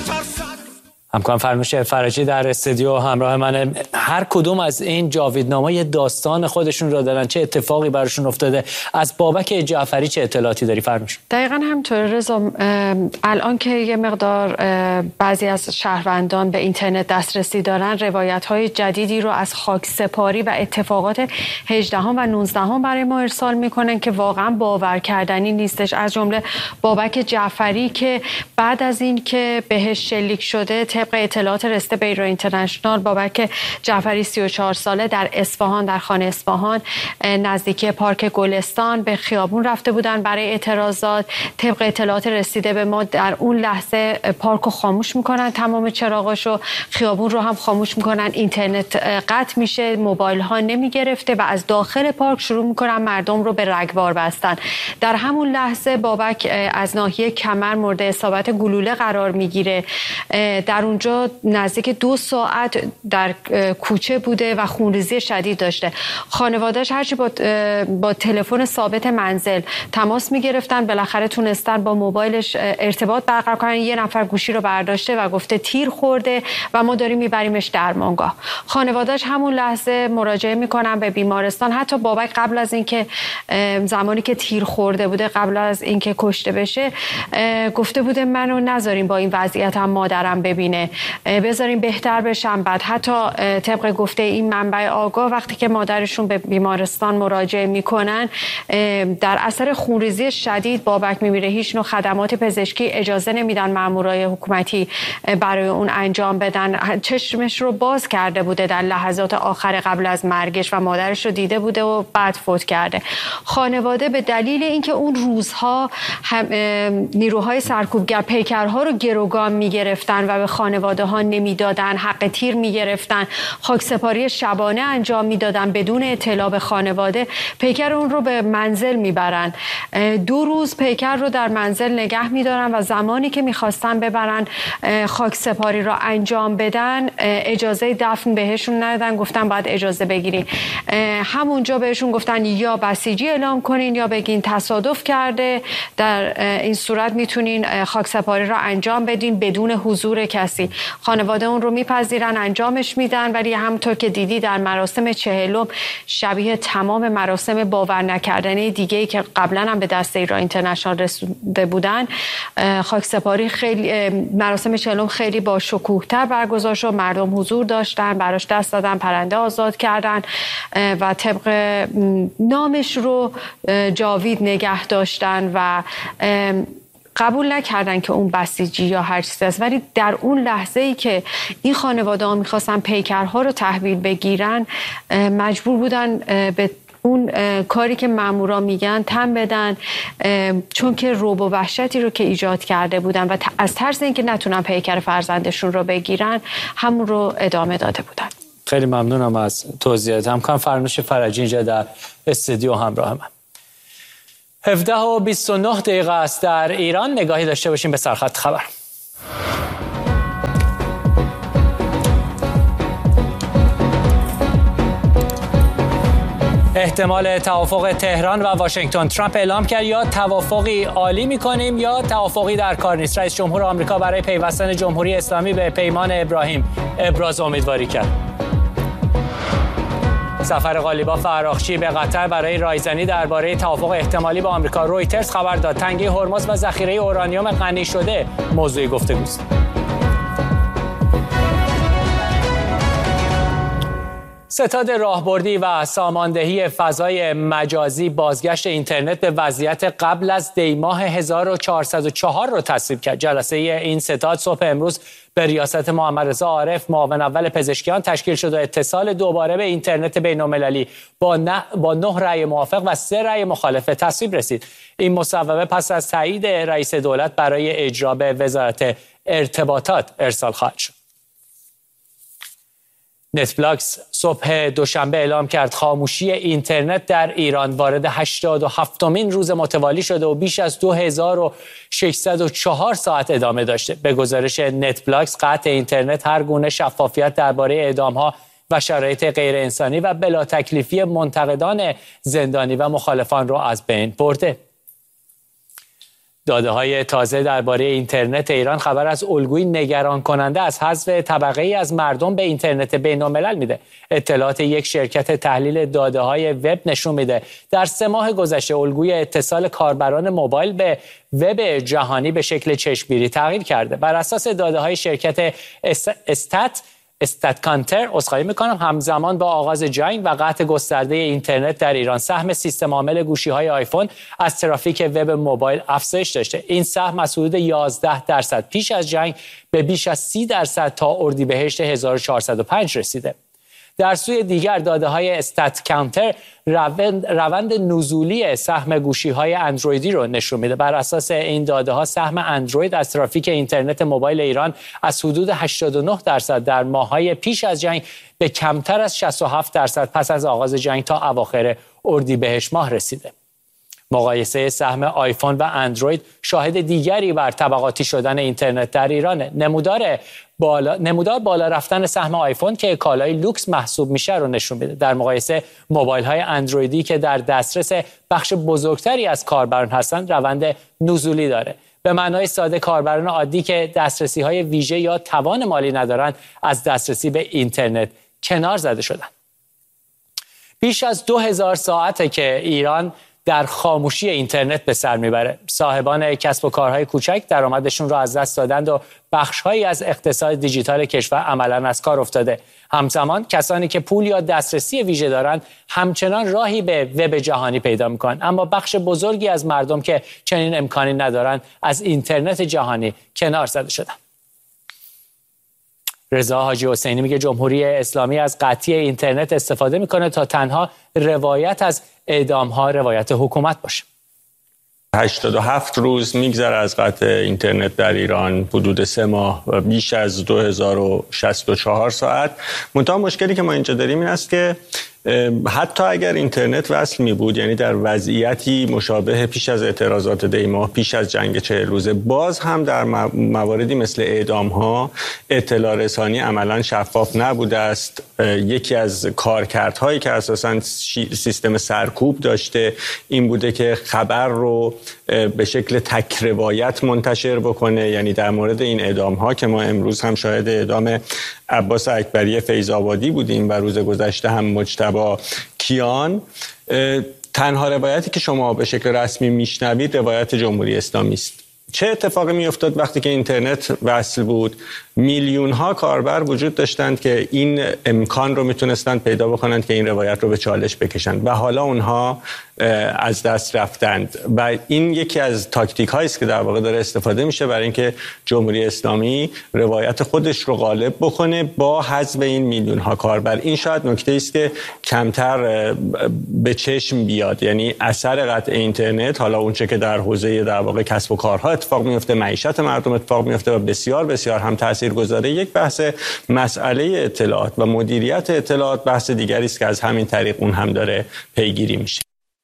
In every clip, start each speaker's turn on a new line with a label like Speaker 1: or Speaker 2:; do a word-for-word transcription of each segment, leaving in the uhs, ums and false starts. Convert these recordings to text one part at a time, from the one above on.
Speaker 1: همکارم فرنوش فرجی در استودیو همراه منه. هر کدوم از این جاویدنامه‌ها یه داستان خودشون را دارن، چه اتفاقی براشون افتاده. از بابک جعفری چه اطلاعاتی داری فرنوش؟
Speaker 2: دقیقاً همینطور رضا. الان که یه مقدار بعضی از شهروندان به اینترنت دسترسی دارن، روایت‌های جدیدی رو از خاکسپاری و اتفاقات هجدهم و نوزدهم برای ما ارسال میکنن که واقعاً باور کردنی نیستش. از جمله بابک جعفری که بعد از این که بهش شلیک شده، طبق اطلاعات رسیده به ایران اینترنشنال، بابک جعفری سی و چهار ساله در اصفهان، در خانه اصفهان نزدیکی پارک گلستان به خیابون رفته بودن برای اعتراضات. طبق اطلاعات رسیده به ما در اون لحظه پارک رو خاموش میکنن، تمام چراغاشو، خیابون رو هم خاموش میکنن، اینترنت قطع میشه، موبایل ها نمیگرفته و از داخل پارک شروع میکنن مردم رو به رگبار بستن. در همون لحظه بابک از ناحیه کمر مورد اصابت گلوله قرار میگیره. در اونجا نزدیک دو ساعت در کوچه بوده و خونریزی شدید داشته. خانواده‌اش هرچی با با تلفن ثابت منزل تماس میگرفتن، بالاخره تونستن با موبایلش ارتباط برقرار کنن. یه نفر گوشی رو برداشته و گفته تیر خورده و ما داریم میبریمش درمانگاه. خانواده‌اش همون لحظه مراجعه میکنن به بیمارستان. حتی بابک قبل از اینکه زمانی که تیر خورده بوده، قبل از اینکه کشته بشه، گفته بوده منو نذارین با این وضعیتم مادرم ببینه، بذارین بهتر بشم. بعد حتی طبق گفته این منبع آگاه، وقتی که مادرشون به بیمارستان مراجعه میکنن، در اثر خونریزی شدید بابک میمیره. هیچ نوع خدمات پزشکی اجازه نمیدن مامورای حکومتی برای اون انجام بدن. چشمش رو باز کرده بوده در لحظات آخر قبل از مرگش و مادرش رو دیده بوده و بعد فوت کرده. خانواده به دلیل اینکه اون روزها نیروهای سرکوبگر پیکرها رو گروگان میگرفتن و به خانواده ها نمیدادن، حق تیر میگرفتن، خاکسپاری شبانه انجام میدادن بدون اطلاع به خانواده، پیکر اون رو به منزل میبرن. دو روز پیکر رو در منزل نگه میدارن و زمانی که میخواستن ببرن خاکسپاری رو انجام بدن، اجازه دفن بهشون ندادن، گفتن باید اجازه بگیرین. همونجا بهشون گفتن یا بسیجی اعلام کنین یا بگین تصادف کرده، در این صورت میتونین خاکسپاری رو انجام بدین بدون حضور کسی. خانواده اون رو میپذیرن، انجامش میدن، ولی همونطور که دیدی در مراسم چهلم شبیه تمام مراسم باور نکردنی دیگه‌ای که قبلا هم به دست ایران اینترنشنال رسیده بودن، خاکسپاری خیلی مراسم چهلم خیلی با شکوه‌تر برگزار شد. مردم حضور داشتن، براش دست دادن، پرنده آزاد کردن و طبق نامش رو جاوید نگه داشتن و قبول نکردن که اون بسیجی یا هر چیزی است. ولی در اون لحظه ای که این خانواده ها میخواستن پیکرها رو تحویل بگیرن، مجبور بودن به اون کاری که مامورا میگن تن بدن، چون که رعب و وحشتی رو که ایجاد کرده بودن و از ترس اینکه نتونن پیکر فرزندشون رو بگیرن، همون رو ادامه داده بودن.
Speaker 1: خیلی ممنونم از توضیحات. همکارم فرنوش فرجی اینجا در استودیو همراه من. هفده و بیست و نه دقیقه است در ایران. نگاهی داشته باشیم به سرخط خبر. احتمال توافق تهران و واشنگتن. ترامپ اعلام کرد یا توافقی عالی می‌کنیم یا توافقی در کار نیست. رئیس جمهور آمریکا برای پیوستن جمهوری اسلامی به پیمان ابراهیم ابراز امیدواری کرد. سفر قالیباف فراخچی به قطر برای رایزنی درباره توافق احتمالی با آمریکا. رویترز خبر داد تنگی هرمز و ذخیره اورانیوم غنی شده موضوع گفتگوست. ستاد راهبردی و ساماندهی فضای مجازی بازگشت اینترنت به وضعیت قبل از دیماه هزار و چهارصد و چهار را تصویب کرد. جلسه این ستاد صبح امروز به ریاست محمد رضا عارف معاون اول پزشکیان تشکیل شد و اتصال دوباره به اینترنت بین‌المللی با نه با نه رأی موافق و سه رأی مخالف تصویب رسید. این مصوبه پس از تایید رئیس دولت برای اجرا به وزارت ارتباطات ارسال خواهد شد. نتفلاکس صبح دوشنبه اعلام کرد خاموشی اینترنت در ایران وارد هشتاد و هفتمین روز متوالی شده و بیش از دو هزار و ششصد و چهار ساعت ادامه داشته. به گزارش نتفلاکس قطع اینترنت هر گونه شفافیت درباره اعدام‌ها و شرایط غیر انسانی و بلا تکلیفی منتقدان زندانی و مخالفان را از بین برده. داده‌های تازه درباره اینترنت ایران خبر از الگوی نگران کننده از حذف طبقه‌ای از مردم به اینترنت بین‌الملل میده. اطلاعات یک شرکت تحلیل داده‌های وب نشون میده در سه ماه گذشته الگوی اتصال کاربران موبایل به وب جهانی به شکل چشمگیری تغییر کرده. بر اساس داده‌های شرکت استات استات کانتر عذرخواهی میکنم همزمان با آغاز جنگ و قطع گسترده اینترنت در ایران سهم سیستم عامل گوشی‌های آیفون از ترافیک وب موبایل افزایش داشته. این سهم از حدود یازده درصد پیش از جنگ به بیش از سی درصد تا اردیبهشت هزار و چهارصد و پنج رسیده. در سوی دیگر داده‌های استات کانتر روند, روند نزولی سهم گوشی‌های اندرویدی رو نشون میده. بر اساس این داده‌ها سهم اندروید از ترافیک اینترنت موبایل ایران از حدود هشتاد و نه درصد در ماه‌های پیش از جنگ به کمتر از شصت و هفت درصد پس از آغاز جنگ تا اواخر اردیبهشت ماه رسیده. مقایسه سهم آیفون و اندروید شاهد دیگری بر طبقاتی شدن اینترنت در ایرانه. نمودار بالا نمودار بالا رفتن سهم آیفون که کالای لوکس محسوب میشه رو نشون میده. در مقایسه موبایل های اندرویدی که در دسترس بخش بزرگتری از کاربران هستند روند نزولی داره. به معنای ساده کاربران عادی که دسترسی های ویژه یا توان مالی ندارند از دسترسی به اینترنت کنار زده شدن. بیش از دو هزار ساعته که ایران در خاموشی اینترنت به سر میبره. صاحبان کسب و کارهای کوچک درآمدشون را از دست دادند و بخش‌هایی از اقتصاد دیجیتال کشور عملاً از کار افتاده. همزمان کسانی که پول یا دسترسی ویژه دارند همچنان راهی به وب جهانی پیدا میکنند، اما بخش بزرگی از مردم که چنین امکانی ندارند از اینترنت جهانی کنار زده شدند. رضا حاجی حسینی میگه جمهوری اسلامی از قطعی اینترنت استفاده میکنه تا تنها روایت از اعدام ها روایت حکومت باشه.
Speaker 3: هشتاد و هفت روز میگذره از قطع اینترنت در ایران، حدود سه ماه و بیش از دو هزار و شصت و چهار ساعت. منتها مشکلی که ما اینجا داریم این است که حتی اگر اینترنت وصل می بود، یعنی در وضعیتی مشابه پیش از اعتراضات دی ماه، پیش از جنگ چهل روزه، باز هم در مواردی مثل اعدام ها اطلاع رسانی عملا شفاف نبوده است. یکی از کارکردهایی که اساساً سیستم سرکوب داشته این بوده که خبر رو به شکل تک روایت منتشر بکنه. یعنی در مورد این اعدام ها که ما امروز هم شاهد اعدام عباس اکبری فیض‌آبادی بودیم و روز گذشته هم مجتبی کیان، تنها روایتی که شما به شکل رسمی میشنوید روایت جمهوری اسلامی است. چه اتفاقی میافتاد وقتی که اینترنت وصل بود؟ میلیون ها کاربر وجود داشتند که این امکان رو میتونستند پیدا بکنند که این روایت رو به چالش بکشند و حالا اونها از دست رفتند و این یکی از تاکتیک هایی است که در واقع داره استفاده میشه برای اینکه جمهوری اسلامی روایت خودش رو غالب بکنه با حذف این میلیون ها کاربر. این شاید نکته است که کمتر به چشم بیاد، یعنی اثر قطع اینترنت، حالا اونچه که در حوزه در واقع کسب و کارها اتفاق میفته، معیشت مردم اتفاق میفته و بسیار بسیار هم تاثیرگذاره. یک بحث مسئله اطلاعات و مدیریت اطلاعات بحث دیگری است که از همین طریق اون هم داره پیگیری میشه.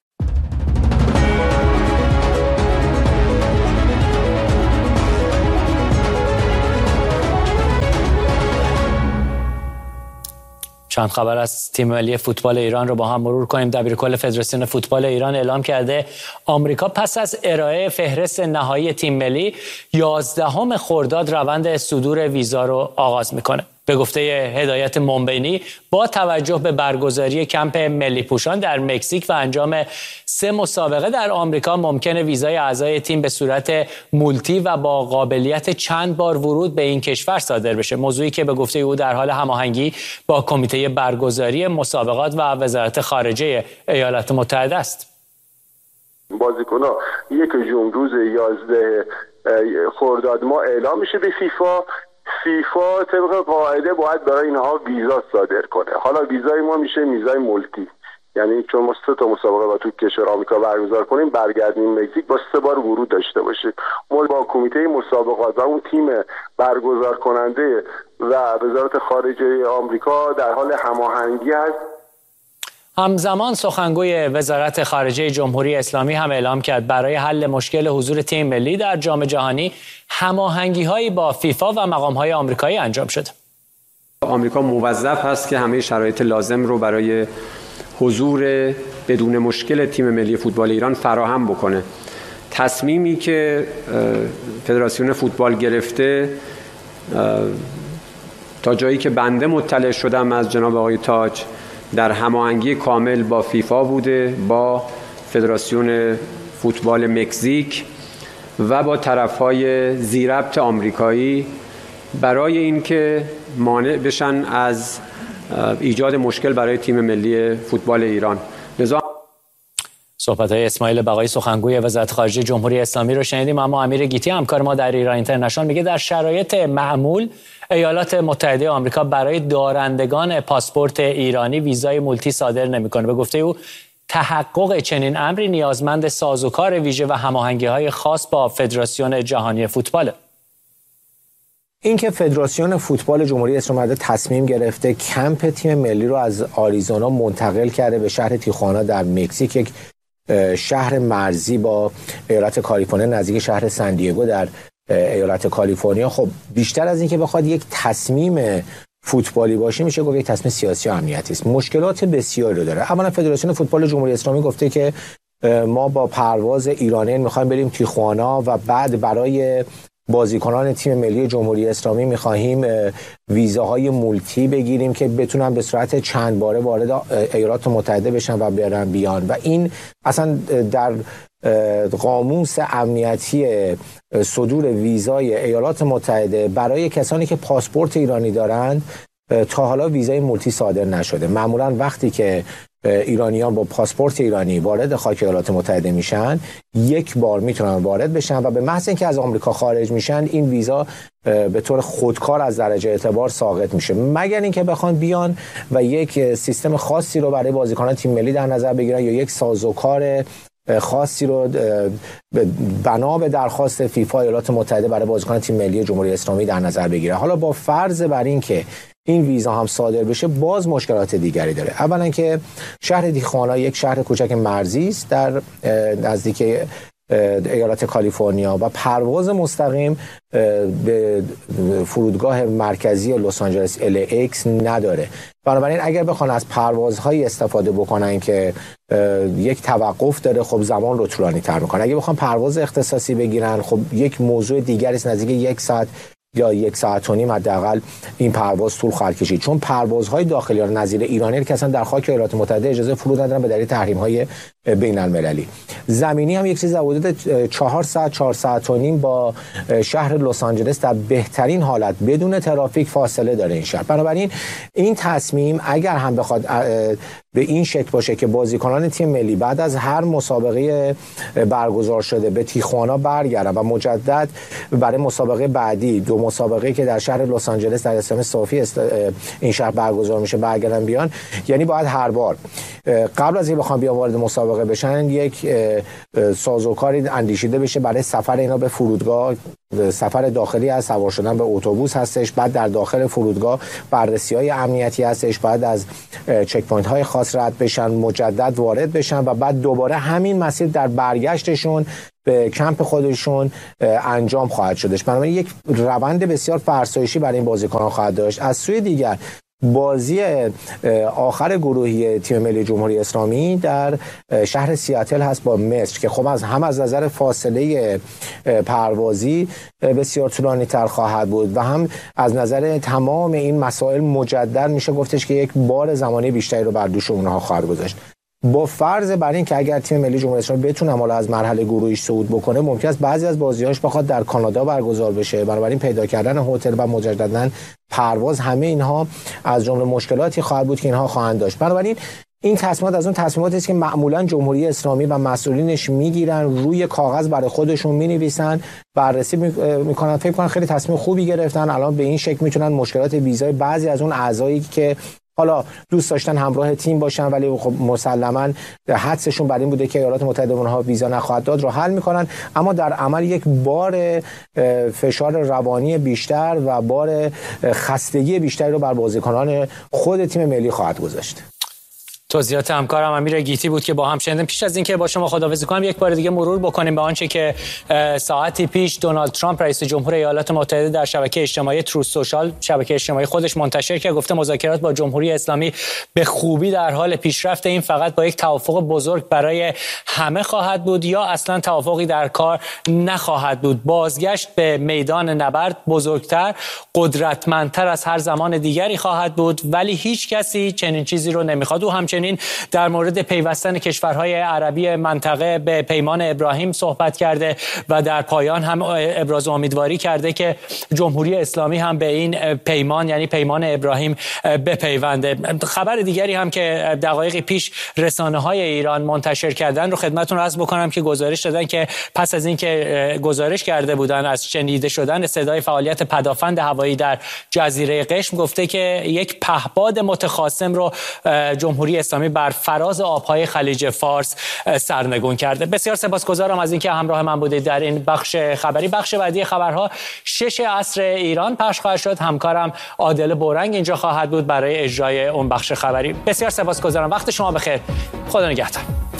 Speaker 1: چند خبر از تیم ملی فوتبال ایران رو با هم مرور کنیم. دبیرکل فدراسیون فوتبال ایران اعلام کرده آمریکا پس از ارائه فهرست نهایی تیم ملی یازدهم خرداد روند صدور ویزا رو آغاز میکنه. به گفته هدایت منبینی با توجه به برگزاری کمپ ملی پوشان در مکزیک و انجام سه مسابقه در آمریکا ممکنه ویزای اعضای تیم به صورت مولتی و با قابلیت چند بار ورود به این کشور صادر بشه، موضوعی که به گفته او در حال هماهنگی با کمیته برگزاری مسابقات و وزارت خارجه ایالات متحده است.
Speaker 4: بازیکن‌ها یک جون روز یازده خرداد ما اعلام میشه به فیفا. فیفا طبق قاعده باید برای اینها ویزا صادر کنه. حالا ویزای ما میشه ویزای مولتی، یعنی چون ما سه تا مسابقه با تو کشور آمریکا برگزار کنیم برگردیم مکزیک با سه بار ورود داشته باشیم. ما با کمیته مسابقات و اون تیم برگزار کننده و وزارت خارجه آمریکا در حال هماهنگی هست.
Speaker 1: همزمان سخنگوی وزارت خارجه جمهوری اسلامی هم اعلام کرد برای حل مشکل حضور تیم ملی در جام جهانی هماهنگی‌هایی با فیفا و مقام‌های آمریکایی انجام شد.
Speaker 5: آمریکا موظف هست که همه شرایط لازم رو برای حضور بدون مشکل تیم ملی فوتبال ایران فراهم بکنه. تصمیمی که فدراسیون فوتبال گرفته تا جایی که بنده مطلع شدم از جناب آقای تاج در هماهنگی کامل با فیفا بوده، با فدراسیون فوتبال مکزیک و با طرف‌های ذی‌ربط آمریکایی برای اینکه مانع بشن از ایجاد مشکل برای تیم ملی فوتبال ایران. لذا
Speaker 1: صحبت‌های اسماعیل بقایی سخنگوی وزارت خارجه جمهوری اسلامی رو شنیدیم. اما امیر گیتی همکار ما در ایران اینترنشنال میگه در شرایط معمول ایالات متحده آمریکا برای دارندگان پاسپورت ایرانی ویزای مولتی صادر نمی‌کنه. به گفته او تحقق چنین امری نیازمند سازوکار ویژه و هماهنگی‌های خاص با فدراسیون جهانی فوتبال.
Speaker 6: اینکه فدراسیون فوتبال جمهوری اسلامی تصمیم گرفته کمپ تیم ملی رو از آریزونا منتقل کرده به شهر تیخوانا در مکزیک، یک شهر مرزی با ایالت کالیفرنیا نزدیک شهر سن دیگو در ایالت کالیفرنیا، خب بیشتر از اینکه بخواد یک تصمیم فوتبالی باشه میشه گفت یک تصمیم سیاسی و امنیتی است. مشکلات بسیاری رو داره. اولا فدراسیون فوتبال جمهوری اسلامی گفته که ما با پرواز ایرانی میخوایم بریم تیخوانا و بعد برای بازیکنان تیم ملی جمهوری اسلامی می‌خواهیم ویزاهای مولتی بگیریم که بتونن به صورت چند باره وارد ایالات متحده بشن و برن بیان، و این اصلا در قاموس امنیتی صدور ویزای ایالات متحده برای کسانی که پاسپورت ایرانی دارند تا حالا ویزای مولتی صادر نشده. معمولا وقتی که ایرانیان با پاسپورت ایرانی وارد خاک ایالات متحده میشن یک بار میتونن وارد بشن و به محض اینکه از آمریکا خارج میشن این ویزا به طور خودکار از درجه اعتبار ساقط میشه، مگر اینکه بخوان بیان و یک سیستم خاصی رو برای بازیکنان تیم ملی در نظر بگیرن یا یک سازوکار خاصی رو بنا به درخواست فیفا ایالات متحده برای بازیکنان تیم ملی جمهوری اسلامی در نظر بگیره. حالا با فرض بر این که این ویزا هم صادر بشه باز مشکلات دیگری داره. اولا که شهر تیخوانا یک شهر کوچک مرزی است در نزدیک ایالت کالیفرنیا و پرواز مستقیم به فرودگاه مرکزی لس آنجلس ال ای ایکس نداره. بنابراین اگر بخوان از پروازهای استفاده بکنن که یک توقف داره، خب زمان رو طولانی تر میکنه. اگه بخوان پرواز اختصاصی بگیرن خب یک موضوع دیگری است، نزدیک یک ساعت یا یک ساعت و نیم حداقل این پرواز طول خواهد کشید، چون پروازهای داخلی ها نظیر ایرانی که اصلا در خاک ایالات متحده اجازه فرود ندارن به دلیل تحریم‌های بین المللی. زمینی هم یک چیز حدود چهار ساعت چهار ساعت و نیم با شهر لس آنجلس در بهترین حالت بدون ترافیک فاصله داره این شهر. بنابراین این تصمیم اگر هم بخواد به این شکل باشه که بازیکنان تیم ملی بعد از هر مسابقه برگزار شده به تیخوانا برگردن و مجدد برای مسابقه بعدی دو مسابقه که در شهر لس آنجلس در استادیوم صافی این شهر برگزار میشه برگردن بیان، یعنی باید هر بار قبل از اینکه بخوام بیان وارد مسابقه بشن یک سازوکاری اندیشیده بشه برای سفر اینا به فرودگاه. سفر داخلی از سوار شدن به اتوبوس هستش، بعد در داخل فرودگاه بررسی‌های امنیتی هستش، بعد از چک پوینت های خاص رد بشن، مجدد وارد بشن و بعد دوباره همین مسیر در برگشتشون به کمپ خودشون انجام خواهد شدش. بنابراین یک روند بسیار فرسایشی برای این بازیکنان خواهد داشت. از سوی دیگر بازی آخر گروهی تیم ملی جمهوری اسلامی در شهر سیاتل هست با مصر که خب از هم از نظر فاصله پروازی بسیار طولانی تر خواهد بود و هم از نظر تمام این مسائل مجدد میشه گفتش که یک بار زمانی بیشتری رو بر دوش اونها خواهد گذاشت. با فرض بر این که اگر تیم ملی جمهوری اسلامی بتونه حالا از مرحله گروهیش صعود بکنه، ممکن است بعضی از بازی‌هاش بخواد در کانادا برگزار بشه. بنابراین پیدا کردن هتل و مجدداً پرواز، همه اینها از جمله مشکلاتی خواهد بود که اینها خواهند داشت. بنابراین این تصمیمات از اون تصمیماتی است که معمولاً جمهوری اسلامی و مسئولینش میگیرن، روی کاغذ برای خودشون مینویسن، بررسی میکنن، فکر کنن خیلی تصمیم خوبی گرفتن، الان به این شکل میتونن مشکلات ویزای بعضی از اون اعضایی که حالا دوست داشتن همراه تیم باشن ولی خب مسلماً حدسشون بر این بوده که ایالات متحده اونها ویزا نخواهد داد رو حل میکنن، اما در عمل یک بار فشار روانی بیشتر و بار خستگی بیشتری رو بر بازیکنان خود تیم ملی خواهد گذاشت.
Speaker 1: توضیحات همکارم امیر گیتی بود که با هم شنیدیم. پیش از اینکه با شما خداحافظی کنم یک بار دیگه مرور بکنیم به آنچه که ساعتی پیش دونالد ترامپ رئیس جمهور ایالات متحده در شبکه اجتماعی تروث سوشال شبکه اجتماعی خودش منتشر کرد. گفته مذاکرات با جمهوری اسلامی به خوبی در حال پیشرفت، این فقط با یک توافق بزرگ برای همه خواهد بود یا اصلا توافقی در کار نخواهد بود. بازگشت به میدان نبرد بزرگتر، قدرتمندتر از هر زمان دیگری خواهد بود، ولی هیچ کسی چنین چیزی رو نمیخواد. و همچنین در مورد پیوستن کشورهای عربی منطقه به پیمان ابراهیم صحبت کرده و در پایان هم ابراز امیدواری کرده که جمهوری اسلامی هم به این پیمان یعنی پیمان ابراهیم بپیونده. خبر دیگری هم که دقایقی پیش رسانه‌های ایران منتشر کردن رو خدمتتون عرض بکنم که گزارش دادن که پس از اینکه گزارش کرده بودن از شنیده شدن صدای فعالیت پدافند هوایی در جزیره قشم، گفته که یک پهپاد متخاصم رو جمهوری اسلامی بر فراز آبهای خلیج فارس سرنگون کرده. بسیار سپاسگزارم از اینکه همراه من بودید در این بخش خبری. بخش بعدی خبرها شش عصر ایران پخش خواهد شد. همکارم عادل بورنگ اینجا خواهد بود برای اجرای اون بخش خبری. بسیار سپاسگزارم. وقت شما بخیر. خدا نگهدار.